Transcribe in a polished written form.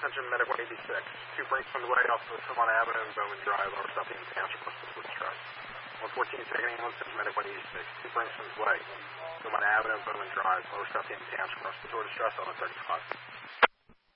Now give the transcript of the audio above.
attention, Medic 186. 2 Brinksman's Way, off of Philmont Avenue and Bowman Drive, Lower South Haven Township, Westwood Stress. 114, second ambulance, attention, Medic 186. 2 Brinksman's Way, Philmont Avenue and Bowman Drive, Lower South Haven Township, Westwood Distress, on 35.